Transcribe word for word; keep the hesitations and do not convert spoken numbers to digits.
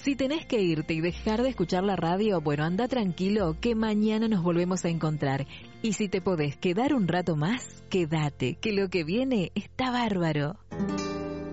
Si tenés que irte y dejar de escuchar la radio, bueno, anda tranquilo, que mañana nos volvemos a encontrar. Y si te podés quedar un rato más, quédate, que lo que viene está bárbaro.